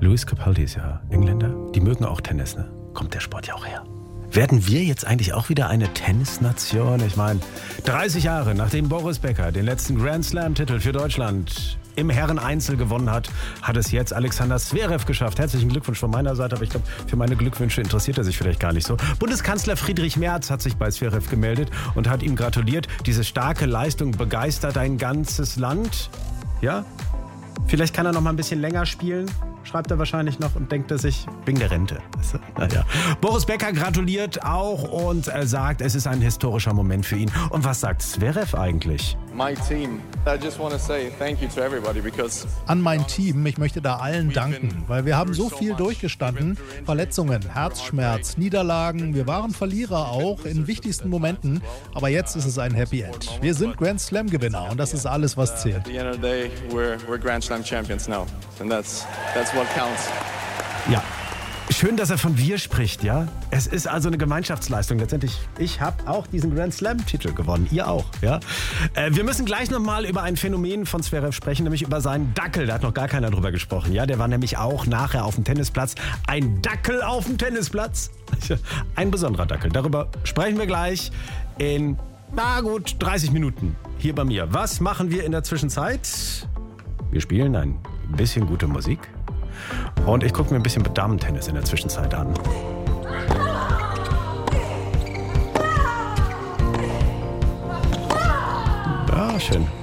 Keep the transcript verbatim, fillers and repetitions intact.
Lewis Capaldi ist ja Engländer. Die mögen auch Tennis, ne? Kommt der Sport ja auch her. Werden wir jetzt eigentlich auch wieder eine Tennisnation? Ich meine, dreißig Jahre nachdem Boris Becker den letzten Grand Slam-Titel für Deutschland im Herren-Einzel gewonnen hat, hat es jetzt Alexander Zverev geschafft. Herzlichen Glückwunsch von meiner Seite, aber ich glaube, für meine Glückwünsche interessiert er sich vielleicht gar nicht so. Bundeskanzler Friedrich Merz hat sich bei Zverev gemeldet und hat ihm gratuliert. Diese starke Leistung begeistert ein ganzes Land. Ja? Vielleicht kann er noch mal ein bisschen länger spielen. Schreibt er wahrscheinlich noch und denkt er sich, wegen der Rente. Naja. Boris Becker gratuliert auch und er sagt, es ist ein historischer Moment für ihn. Und was sagt Zverev eigentlich? My team. I just want to say thank you to everybody because An mein Team, ich möchte da allen danken, weil wir haben so viel durchgestanden. Verletzungen, Herzschmerz, Niederlagen, wir waren Verlierer auch in wichtigsten Momenten, aber jetzt ist es ein Happy End. Wir sind Grand Slam Gewinner und das ist alles, was zählt. at the end of the day we're we're Grand Slam champions now. And that's that's what counts. Ja. Schön, dass er von wir spricht, ja. Es ist also eine Gemeinschaftsleistung. Letztendlich, ich habe auch diesen Grand Slam-Titel gewonnen. Ihr auch, ja. Äh, wir müssen gleich nochmal über ein Phänomen von Zverev sprechen, nämlich über seinen Dackel. Da hat noch gar keiner drüber gesprochen, ja. Der war nämlich auch nachher auf dem Tennisplatz. Ein Dackel auf dem Tennisplatz. Ein besonderer Dackel. Darüber sprechen wir gleich in, na gut, dreißig Minuten hier bei mir. Was machen wir in der Zwischenzeit? Wir spielen ein bisschen gute Musik. Und ich gucke mir ein bisschen Damentennis in der Zwischenzeit an. Ah, schön.